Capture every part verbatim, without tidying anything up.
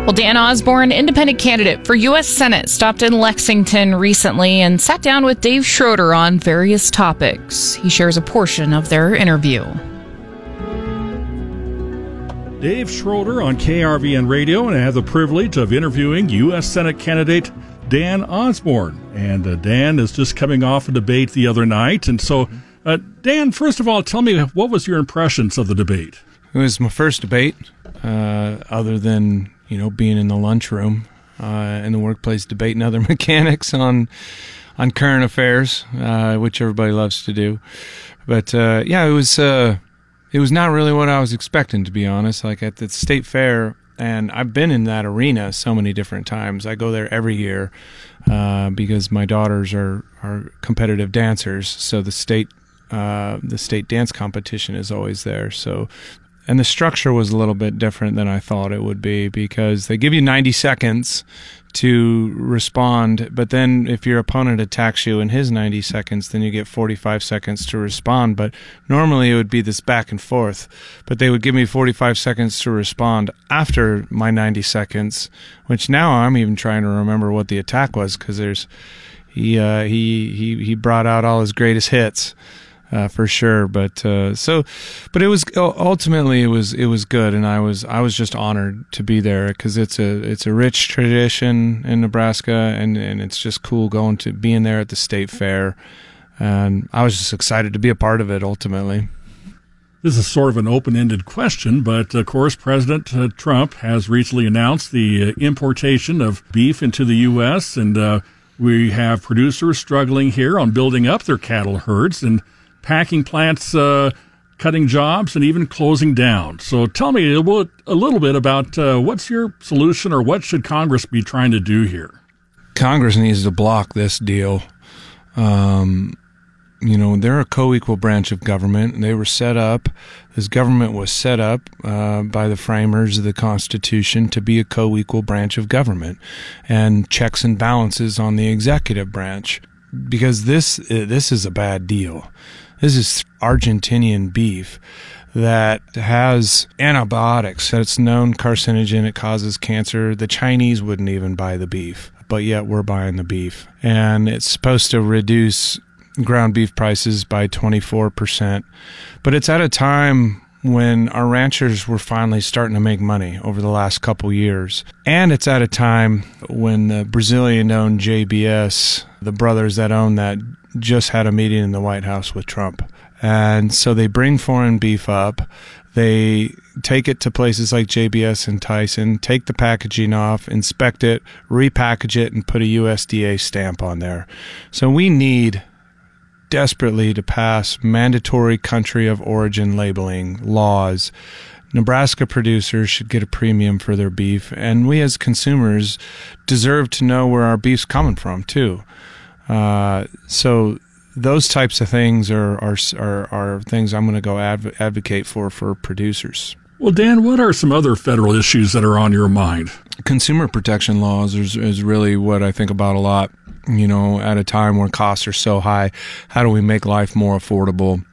Well, Dan Osborne, independent candidate for U S Senate, stopped in Lexington recently and sat down with Dave Schroeder on various topics. He shares a portion of their interview. Dave Schroeder on K R V N Radio, and I have the privilege of interviewing U S Senate candidate Dan Osborne. And uh, Dan is just coming off a debate the other night. And so, uh, Dan, first of all, tell me, what was your impressions of the debate? It was my first debate, uh, other than, you know, being in the lunchroom, uh, in the workplace, debating other mechanics on on current affairs, uh, which everybody loves to do. But, uh, yeah, it was... Uh, It was not really what I was expecting, to be honest. Like at the state fair, and I've been in that arena so many different times. I go there every year uh, because my daughters are, are competitive dancers. So the state uh, the state dance competition is always there. So, and the structure was a little bit different than I thought it would be, because they give you ninety seconds to respond, but then if your opponent attacks you in his ninety seconds, then you get forty-five seconds to respond. But normally it would be this back and forth, but they would give me forty-five seconds to respond after my ninety seconds, which now I'm even trying to remember what the attack was, because there's he uh, he he he brought out all his greatest hits. Uh, for sure, but uh, so, but it was ultimately it was it was good, and I was I was just honored to be there, because it's a it's a rich tradition in Nebraska, and, and it's just cool going to being there at the state fair, and I was just excited to be a part of it. Ultimately, this is sort of an open-ended question, but of course, President uh, Trump has recently announced the uh, importation of beef into the U S, and uh, we have producers struggling here on building up their cattle herds and packing plants, uh, cutting jobs, and even closing down. So tell me a little, a little bit about uh, what's your solution, or what should Congress be trying to do here? Congress needs to block this deal. Um, you know, they're a co-equal branch of government, and they were set up, this government was set up uh, by the framers of the Constitution to be a co-equal branch of government, and checks and balances on the executive branch. Because this this is a bad deal. This is Argentinian beef that has antibiotics. It's known carcinogen. It causes cancer. The Chinese wouldn't even buy the beef, but yet we're buying the beef. And it's supposed to reduce ground beef prices by twenty-four percent. But it's at a time when our ranchers were finally starting to make money over the last couple years. And it's at a time when the Brazilian-owned J B S, the brothers that own that, just had a meeting in the White House with Trump. And so they bring foreign beef up. They take it to places like J B S and Tyson, take the packaging off, inspect it, repackage it, and put a U S D A stamp on there. So we need desperately to pass mandatory country of origin labeling laws. Nebraska producers should get a premium for their beef, and we as consumers deserve to know where our beef's coming from too. Uh, so those types of things are are are, are things I'm going to go adv- advocate for for producers. Well, Dan, what are some other federal issues that are on your mind? Consumer protection laws is, is really what I think about a lot. You know, at a time where costs are so high, how do we make life more affordable?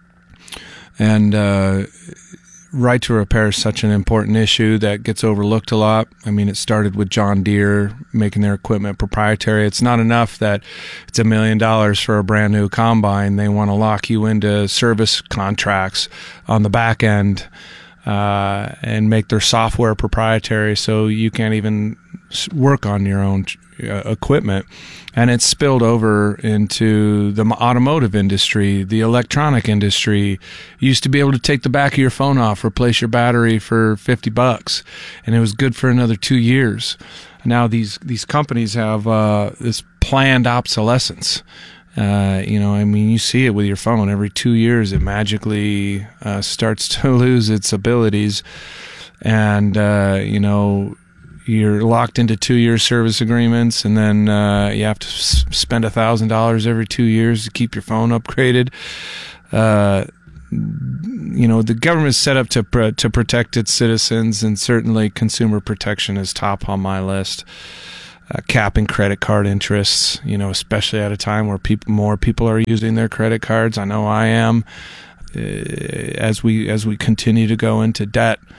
And uh, right to repair is such an important issue that gets overlooked a lot. I mean, it started with John Deere making their equipment proprietary. It's not enough that it's a million dollars for a brand new combine. They want to lock you into service contracts on the back end uh, and make their software proprietary, so you can't even work on your own uh, equipment. And it's spilled over into the automotive industry, the electronic industry. You used to be able to take the back of your phone off, replace your battery for fifty bucks, and it was good for another two years. Now these these companies have uh, this planned obsolescence. Uh, you know, I mean, you see it with your phone. Every two years, it magically uh, starts to lose its abilities, and uh, you know, you're locked into two-year service agreements, and then uh, you have to s- spend a thousand dollars every two years to keep your phone upgraded. Uh, you know, the government's set up to pr- to protect its citizens, and certainly consumer protection is top on my list. Uh, capping credit card interests, you know, especially at a time where people, more people are using their credit cards. I know I am. Uh, as we as we continue to go into debt,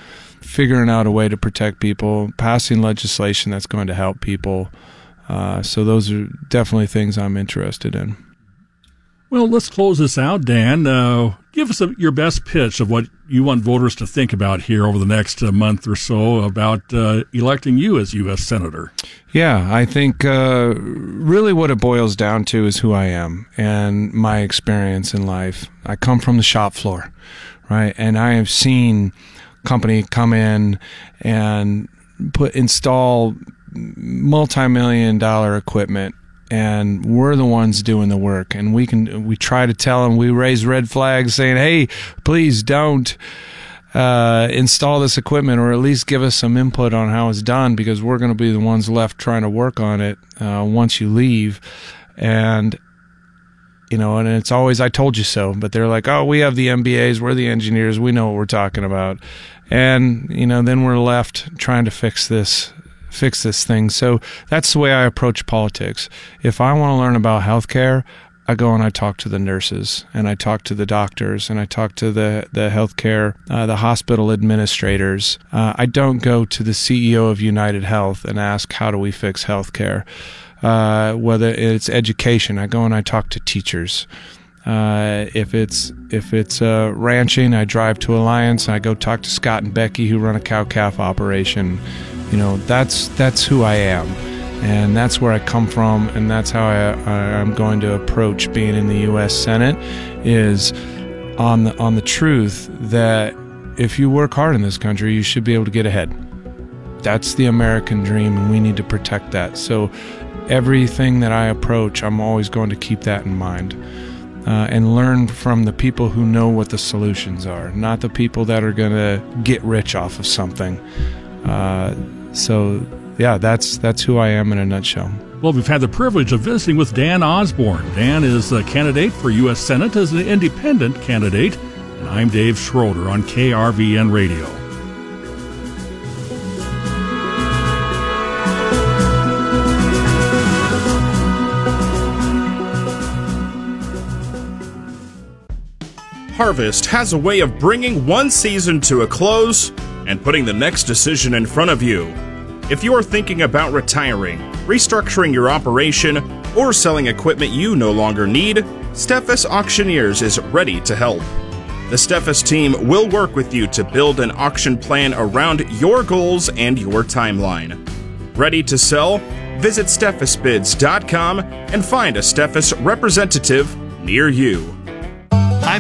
figuring out a way to protect people, passing legislation that's going to help people. Uh, so those are definitely things I'm interested in. Well, let's close this out, Dan. Uh, give us a, your best pitch of what you want voters to think about here over the next uh, month or so about uh, electing you as U S Senator. Yeah, I think uh, really what it boils down to is who I am and my experience in life. I come from the shop floor, right? And I have seen company come in and put install multi-million dollar equipment, and we're the ones doing the work, and we can we try to tell them, we raise red flags saying, hey, please don't uh, install this equipment, or at least give us some input on how it's done, because we're going to be the ones left trying to work on it uh, once you leave. And you know, and it's always, I told you so, but they're like, oh, we have the M B As, we're the engineers, we know what we're talking about. And, you know, then we're left trying to fix this fix this thing. So that's the way I approach politics. If I want to learn about healthcare, I go and I talk to the nurses, and I talk to the doctors, and I talk to the, the healthcare, uh, the hospital administrators. Uh, I don't go to the C E O of United Health and ask, how do we fix healthcare? Uh, whether it's education, I go and I talk to teachers. Uh, if it's if it's uh, ranching, I drive to Alliance and I go talk to Scott and Becky, who run a cow-calf operation. You know, that's that's who I am, and that's where I come from, and that's how I, I, I'm going to approach being in the U S Senate, is on the on the truth that if you work hard in this country, you should be able to get ahead. That's the American dream, and we need to protect that. So everything that I approach, I'm always going to keep that in mind. Uh, and learn from the people who know what the solutions are, not the people that are going to get rich off of something. Uh, so, yeah, that's that's who I am in a nutshell. Well, we've had the privilege of visiting with Dan Osborne. Dan is a candidate for U S Senate as an independent candidate, and I'm Dave Schroeder on K R V N Radio. Harvest has a way of bringing one season to a close and putting the next decision in front of you. If you're thinking about retiring, restructuring your operation, or selling equipment you no longer need, Steffes Auctioneers is ready to help. The Steffes team will work with you to build an auction plan around your goals and your timeline. Ready to sell? Visit Steffes Bids dot com and find a Steffes representative near you.